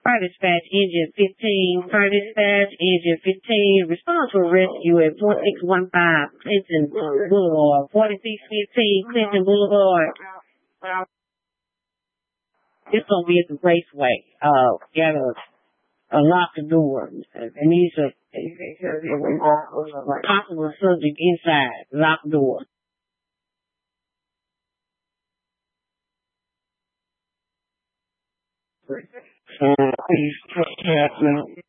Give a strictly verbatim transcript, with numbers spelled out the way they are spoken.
Fire dispatch engine fifteen. Fire dispatch engine fifteen. Respond to a rescue at four six one five Clinton Boulevard. forty-six fifteen Clinton Boulevard. It's gonna be at the raceway. Uh, gotta uh, lock the door. And these are possible subject inside. Lock the door. Uh, please trespassing